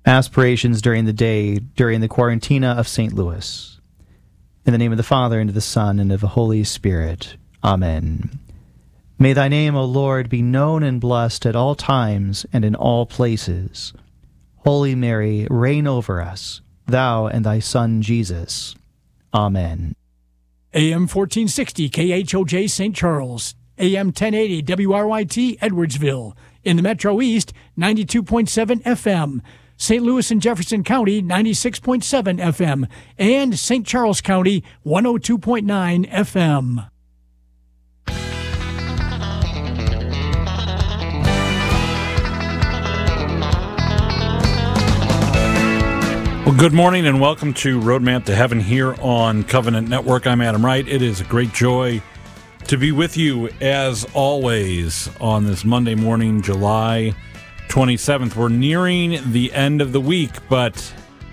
Aspirations during the day, during the Quarantina of St. Louis. In the name of the Father, and of the Son, and of the Holy Spirit. Amen. May thy name, O Lord, be known and blessed at all times and in all places. Holy Mary, reign over us, thou and thy Son Jesus. Amen. AM 1460 KHOJ St. Charles, AM 1080 WRYT Edwardsville. In the Metro East, 92.7 FM. St. Louis and Jefferson County, 96.7 FM. And St. Charles County, 102.9 FM. Well, good morning and welcome to Roadmap to Heaven here on Covenant Network. I'm Adam Wright. It is a great joy to be with you as always on this Monday morning, July 27th. We're nearing the end of the week, but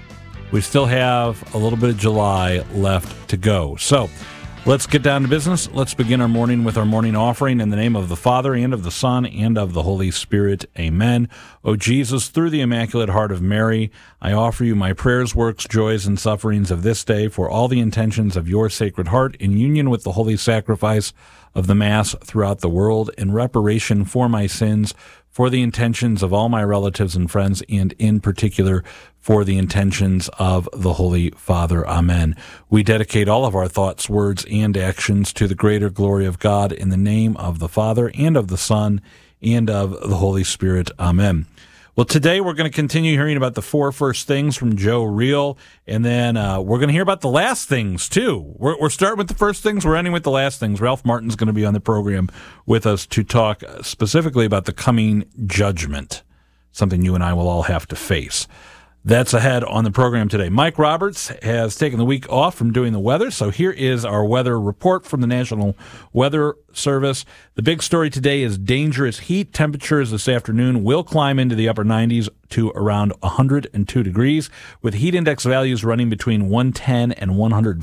we still have a little bit of July left to go. So let's get down to business. Let's begin our morning with our morning offering in the name of the Father, and of the Son, and of the Holy Spirit. Amen. O Jesus, through the Immaculate Heart of Mary, I offer you my prayers, works, joys, and sufferings of this day for all the intentions of your Sacred Heart in union with the holy sacrifice of the Mass throughout the world, in reparation for my sins, for the intentions of all my relatives and friends, and in particular for the intentions of the Holy Father. Amen. We dedicate all of our thoughts, words, and actions to the greater glory of God in the name of the Father, and of the Son, and of the Holy Spirit. Amen. Well, today we're going to continue hearing about the 4 first things from Joe Reel, and then we're going to hear about the last things, too. We're starting with the first things, we're ending with the last things. Ralph Martin's going to be on the program with us to talk specifically about the coming judgment, something you and I will all have to face. That's ahead on the program today. Mike Roberts has taken the week off from doing the weather, so here is our weather report from the National Weather Service. The big story today is dangerous heat. Temperatures this afternoon will climb into the upper 90s to around 102 degrees, with heat index values running between 110 and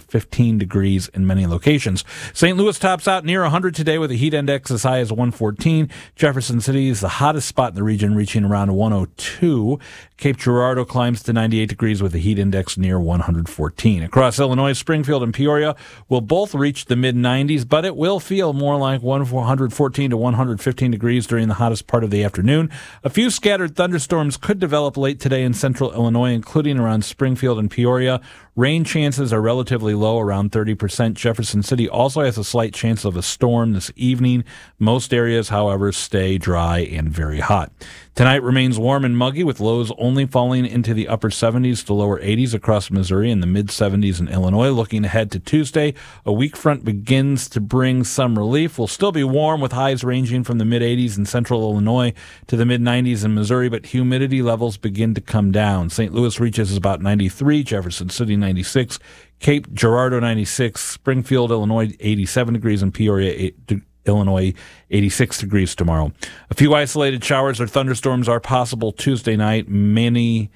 115 degrees in many locations. St. Louis tops out near 100 today with a heat index as high as 114. Jefferson City is the hottest spot in the region, reaching around 102. Cape Girardeau climbs to 98 degrees with a heat index near 114. Across Illinois, Springfield and Peoria will both reach the mid-90s, but it will feel more like 114 to 115 degrees during the hottest part of the afternoon. A few scattered thunderstorms could develop late today in central Illinois, including around Springfield and Peoria. Rain chances are relatively low, around 30%. Jefferson City also has a slight chance of a storm this evening. Most areas, however, stay dry and very hot. Tonight remains warm and muggy, with lows only falling into the upper 70s to lower 80s across Missouri and the mid-70s in Illinois. Looking ahead to Tuesday, a weak front begins to bring some relief. We'll still be warm, with highs ranging from the mid-80s in central Illinois to the mid-90s in Missouri, but humidity levels begin to come down. St. Louis reaches about 93, Jefferson City 96, Cape Girardeau 96, Springfield, Illinois 87 degrees, and Peoria, Illinois 86 degrees tomorrow. A few isolated showers or thunderstorms are possible Tuesday night, mainly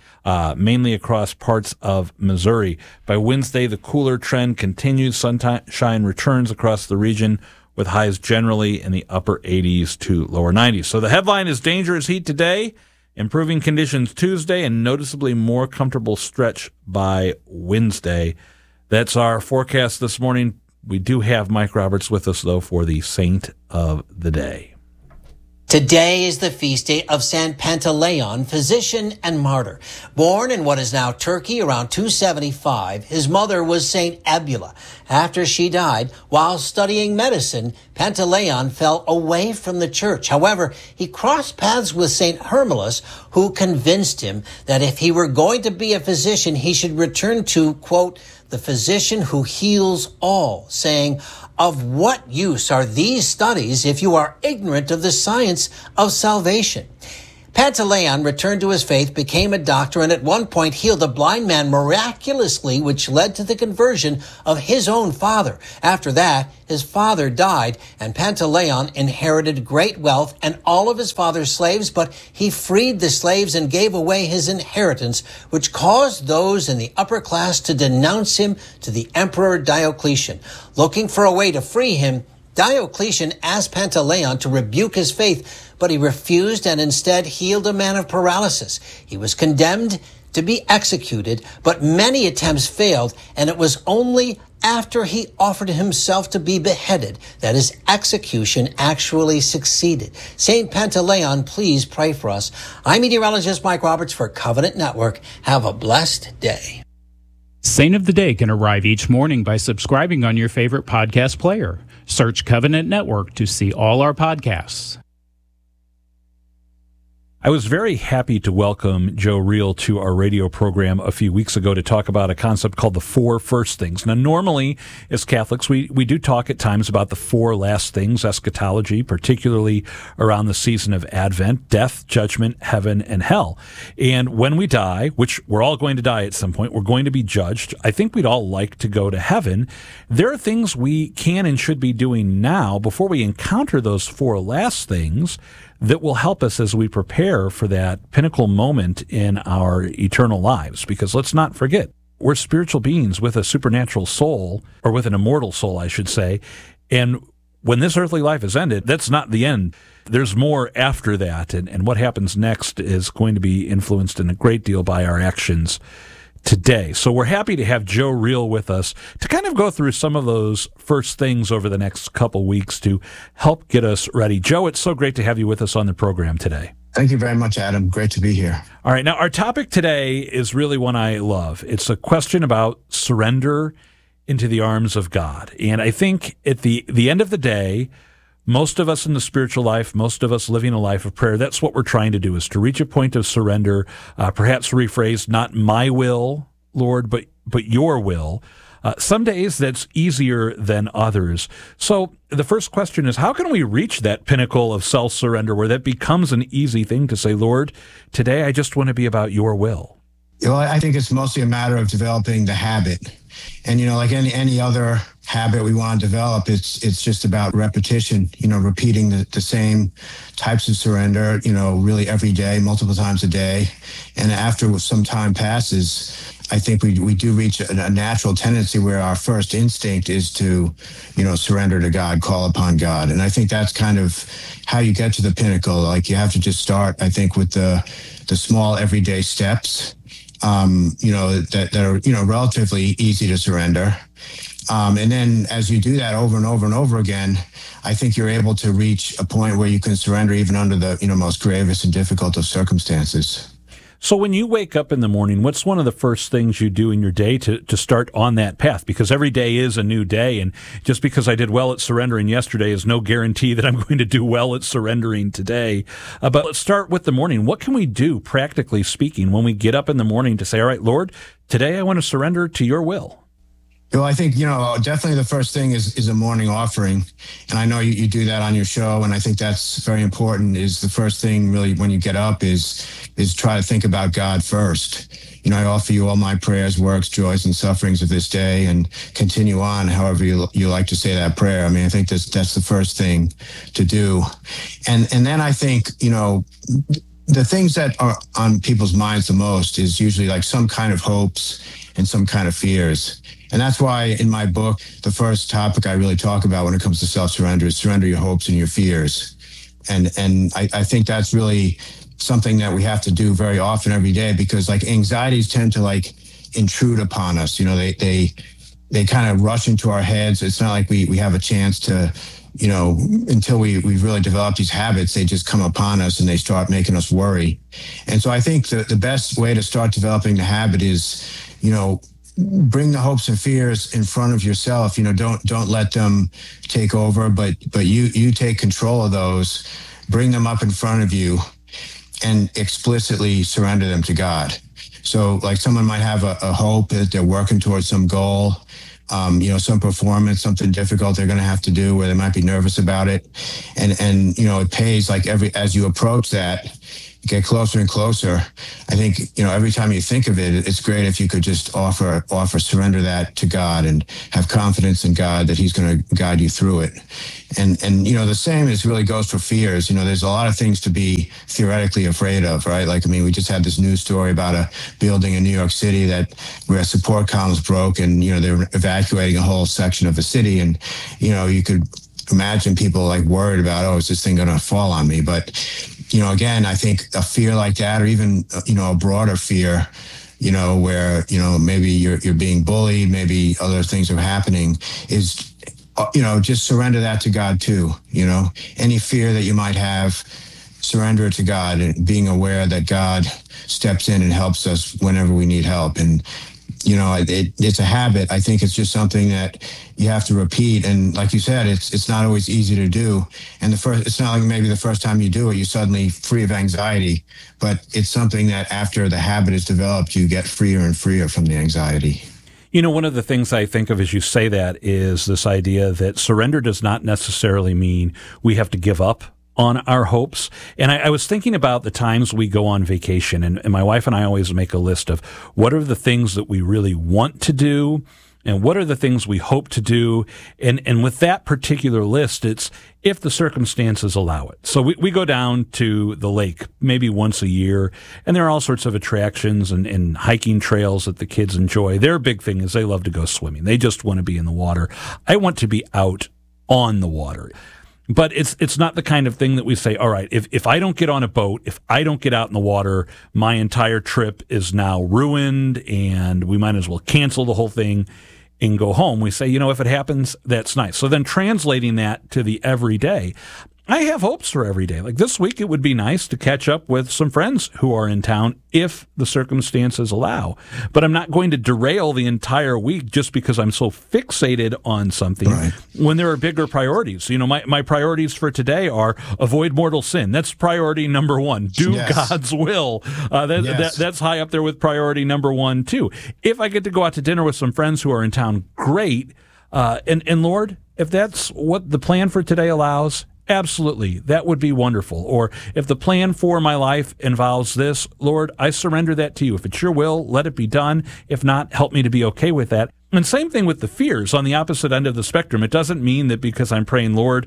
across parts of Missouri. By Wednesday, the cooler trend continues. Sunshine returns across the region, with highs generally in the upper 80s to lower 90s. So the headline is dangerous heat today, improving conditions Tuesday, and noticeably more comfortable stretch by Wednesday. That's our forecast this morning. We do have Mike Roberts with us, though, for the Saint of the Day. Today is the feast day of San Pantaleon, physician and martyr. Born in what is now Turkey around 275, his mother was Saint Ebula. After she died, while studying medicine, Pantaleon fell away from the church. However, he crossed paths with Saint Hermilus, who convinced him that if he were going to be a physician, he should return to, quote, the physician who heals all, saying, of what use are these studies if you are ignorant of the science of salvation? Pantaleon returned to his faith, became a doctor, and at one point healed a blind man miraculously, which led to the conversion of his own father. After that, his father died, and Pantaleon inherited great wealth and all of his father's slaves, but he freed the slaves and gave away his inheritance, which caused those in the upper class to denounce him to the Emperor Diocletian. Looking for a way to free him, Diocletian asked Pantaleon to rebuke his faith, but he refused and instead healed a man of paralysis. He was condemned to be executed, but many attempts failed, and it was only after he offered himself to be beheaded that his execution actually succeeded. St. Pantaleon, please pray for us. I'm meteorologist Mike Roberts for Covenant Network. Have a blessed day. Saint of the Day can arrive each morning by subscribing on your favorite podcast player. Search Covenant Network to see all our podcasts. I was very happy to welcome Joe Reel to our radio program a few weeks ago to talk about a concept called the 4 first things. Now, normally, as Catholics, we do talk at times about the 4 last things, eschatology, particularly around the season of Advent, death, judgment, heaven, and hell. And when we die, which we're all going to die at some point, we're going to be judged. I think we'd all like to go to heaven. There are things we can and should be doing now before we encounter those 4 last things that will help us as we prepare for that pinnacle moment in our eternal lives. Because let's not forget, we're spiritual beings with a supernatural soul, or with an immortal soul, I should say. And when this earthly life is ended, that's not the end. There's more after that. And what happens next is going to be influenced in a great deal by our actions today. So we're happy to have Joe Reel with us to kind of go through some of those first things over the next couple weeks to help get us ready. Joe, it's so great to have you with us on the program today. Thank you very much, Adam. Great to be here. All right. Now, our topic today is really one I love. It's a question about surrender into the arms of God. And I think at the end of the day, most of us in the spiritual life, most of us living a life of prayer, that's what we're trying to do, is to reach a point of surrender, perhaps rephrased, not my will, Lord, but your will. Some days that's easier than others. So the first question is, how can we reach that pinnacle of self-surrender where that becomes an easy thing to say, Lord, today I just want to be about your will? Well, I think it's mostly a matter of developing the habit. And, like any other habit we want to develop, it's just about repetition, repeating the same types of surrender, really every day, multiple times a day. And after some time passes, I think we do reach a natural tendency where our first instinct is to, surrender to God, call upon God. And I think that's kind of how you get to the pinnacle. Like, you have to just start, I think, with the small everyday steps, that are, relatively easy to surrender. And then as you do that over and over and over again, I think you're able to reach a point where you can surrender even under the, most gravest and difficult of circumstances. So when you wake up in the morning, what's one of the first things you do in your day to start on that path? Because every day is a new day, and just because I did well at surrendering yesterday is no guarantee that I'm going to do well at surrendering today. But let's start with the morning. What can we do, practically speaking, when we get up in the morning to say, all right, Lord, today I want to surrender to your will? Well, I think, definitely the first thing is a morning offering. And I know you do that on your show, and I think that's very important. Is the first thing really when you get up is try to think about God first. I offer you all my prayers, works, joys, and sufferings of this day, and continue on however you like to say that prayer. I mean, I think that's the first thing to do. And then I think, the things that are on people's minds the most is usually like some kind of hopes and some kind of fears. And that's why in my book, the first topic I really talk about when it comes to self-surrender is surrender your hopes and your fears. And I think that's really something that we have to do very often every day, because like anxieties tend to intrude upon us. They kind of rush into our heads. It's not like we have a chance to, until we've really developed these habits, they just come upon us and they start making us worry. And so I think the best way to start developing the habit is, bring the hopes and fears in front of yourself. Don't let them take over, but you take control of those, bring them up in front of you, and explicitly surrender them to God. So like someone might have a hope that they're working towards some goal, some performance, something difficult they're going to have to do where they might be nervous about it. And it pays as you approach that, get closer and closer. I think, every time you think of it, it's great if you could just offer, surrender that to God and have confidence in God that he's going to guide you through it. And the same really goes for fears. There's a lot of things to be theoretically afraid of, right? We just had this news story about a building in New York City where support columns broke, and, they're evacuating a whole section of the city. And, you could imagine people worried about, is this thing going to fall on me? But again, I think a fear like that, or even, a broader fear, where, maybe you're being bullied, maybe other things are happening, is, just surrender that to God too. Any fear that you might have, surrender it to God, and being aware that God steps in and helps us whenever we need help. And, it's a habit. I think it's just something that you have to repeat. And like you said, it's not always easy to do. And it's not like maybe the first time you do it, you're suddenly free of anxiety, but it's something that after the habit is developed, you get freer and freer from the anxiety. One of the things I think of as you say that is this idea that surrender does not necessarily mean we have to give up on our hopes. And I was thinking about the times we go on vacation, and my wife and I always make a list of what are the things that we really want to do and what are the things we hope to do. And with that particular list, it's if the circumstances allow it. So we go down to the lake maybe once a year, and there are all sorts of attractions and hiking trails that the kids enjoy. Their big thing is they love to go swimming. They just want to be in the water. I want to be out on the water. But it's not the kind of thing that we say, all right, if I don't get on a boat, if I don't get out in the water, my entire trip is now ruined and we might as well cancel the whole thing and go home. We say, if it happens, that's nice. So then translating that to the everyday, I have hopes for every day. Like this week, it would be nice to catch up with some friends who are in town if the circumstances allow. But I'm not going to derail the entire week just because I'm so fixated on something when there are bigger priorities. My priorities for today are avoid mortal sin. That's priority number one. Do God's will. That's high up there with priority number one, too. If I get to go out to dinner with some friends who are in town, great. And Lord, if that's what the plan for today allows, absolutely, that would be wonderful. Or if the plan for my life involves this, Lord, I surrender that to you. If it's your will, let it be done. If not, help me to be okay with that. And same thing with the fears on the opposite end of the spectrum. It doesn't mean that because I'm praying, Lord,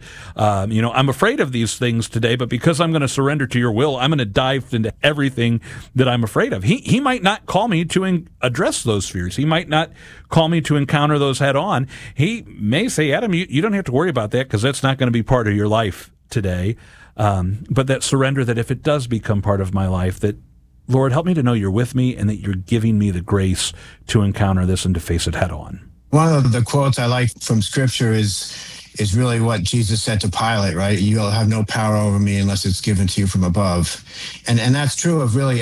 I'm afraid of these things today, but because I'm going to surrender to your will, I'm going to dive into everything that I'm afraid of. He might not call me to address those fears. He might not call me to encounter those head on. He may say, Adam, you don't have to worry about that because that's not going to be part of your life today. But that surrender, that if it does become part of my life, that Lord, help me to know you're with me and that you're giving me the grace to encounter this and to face it head on. One of the quotes I like from Scripture is really what Jesus said to Pilate, right? You'll have no power over me unless it's given to you from above. And that's true of really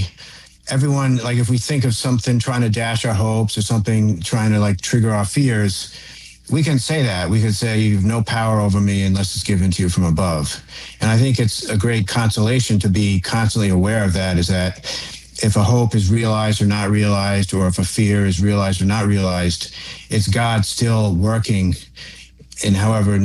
everyone. Like if we think of something trying to dash our hopes or something trying to trigger our fears, we can say that. We can say, you have no power over me unless it's given to you from above. And I think it's a great consolation to be constantly aware of that, is that if a hope is realized or not realized, or if a fear is realized or not realized, it's God still working in however it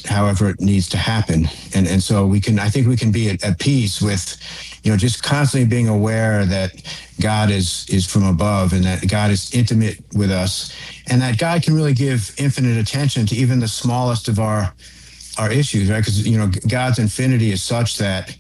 needs to happen. And so I think we can be at peace with, just constantly being aware that God is from above and that God is intimate with us and that God can really give infinite attention to even the smallest of our issues, right? Because, God's infinity is such that,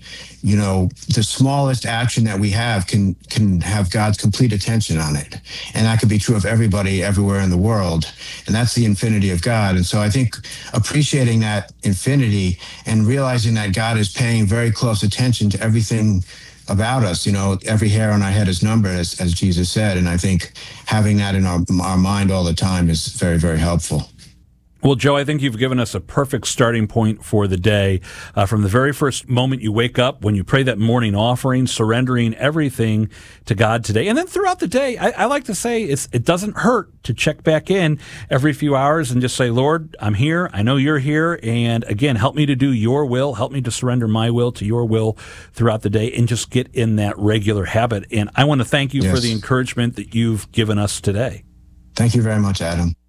the smallest action that we have can have God's complete attention on it. And that could be true of everybody everywhere in the world. And that's the infinity of God. And so I think appreciating that infinity and realizing that God is paying very close attention to everything about us, every hair on our head is numbered, as Jesus said. And I think having that in our mind all the time is very, very helpful. Well, Joe, I think you've given us a perfect starting point for the day. From the very first moment you wake up, when you pray that morning offering, surrendering everything to God today. And then throughout the day, I like to say it doesn't hurt to check back in every few hours and just say, Lord, I'm here. I know you're here. And again, help me to do your will. Help me to surrender my will to your will throughout the day and just get in that regular habit. And I want to thank you for the encouragement that you've given us today. Thank you very much, Adam.